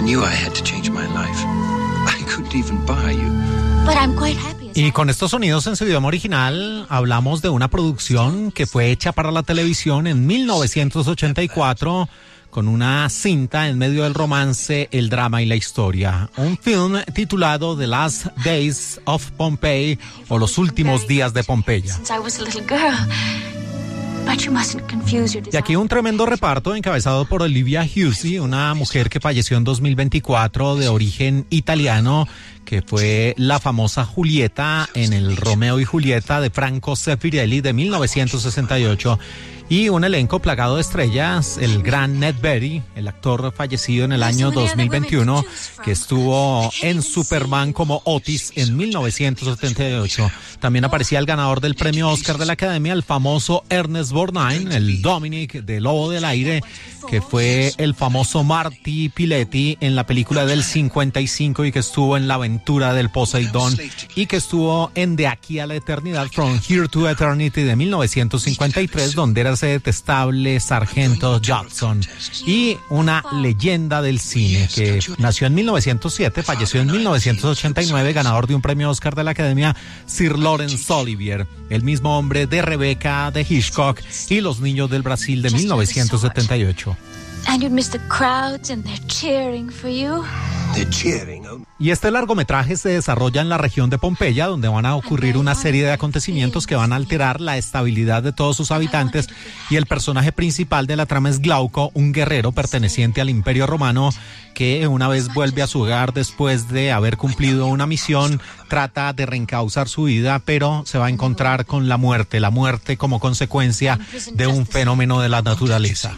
knew I had to change my life. I couldn't even buy you. But I'm quite happy. Y con estos sonidos en su idioma original, hablamos de una producción que fue hecha para la televisión en 1984, con una cinta en medio del romance, el drama y la historia. Un film titulado The Last Days of Pompeii, o Los Últimos Días de Pompeya. Since I was a little girl. But you mustn't confuse your Y aquí un tremendo reparto encabezado por Olivia Hussey, una mujer que falleció en 2024 de origen italiano, que fue la famosa Julieta en el Romeo y Julieta de Franco Zeffirelli de 1968. Y un elenco plagado de estrellas, el gran Ned Beatty, el actor fallecido en el año 2021, que estuvo en Superman como Otis en 1978. También aparecía el ganador del premio Oscar de la Academia, el famoso Ernest Borgnine, el Dominic de Lobo del Aire, que fue el famoso Marty Piletti en la película del 55 y que estuvo en La Aventura del Poseidón y que estuvo en De Aquí a la Eternidad, From Here to Eternity de 1953, donde era ese detestable sargento Jackson, y una leyenda del cine que nació en 1907, falleció en 1989, ganador de un premio Oscar de la Academia, Sir Laurence Olivier, el mismo hombre de Rebecca de Hitchcock y Los Niños del Brasil de 1978. And you'd miss the crowds and they're cheering for you. They're cheering. Y este largometraje se desarrolla en la región de Pompeya, donde van a ocurrir una serie de acontecimientos que van a alterar la estabilidad de todos sus habitantes, y el personaje principal de la trama es Glauco, un guerrero perteneciente al Imperio Romano que una vez vuelve a su hogar después de haber cumplido una misión, trata de reencauzar su vida, pero se va a encontrar con la muerte como consecuencia de un fenómeno de la naturaleza.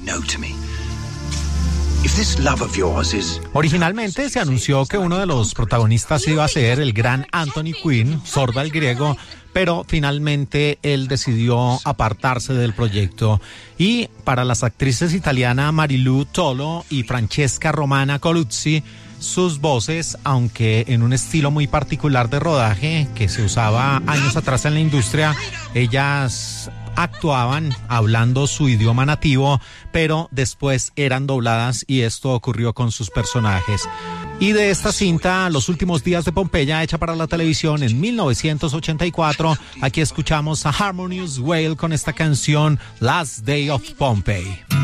Originalmente se anunció que uno de los protagonistas iba a ser el gran Anthony Quinn, sordo al griego, pero finalmente él decidió apartarse del proyecto. Y para las actrices italianas Marilu Tolo y Francesca Romana Coluzzi, sus voces, aunque en un estilo muy particular de rodaje que se usaba años atrás en la industria, ellas actuaban hablando su idioma nativo, pero después eran dobladas, y esto ocurrió con sus personajes. Y de esta cinta, Los Últimos Días de Pompeya, hecha para la televisión en 1984, aquí escuchamos a Harmonious Whale con esta canción Last Day of Pompeii.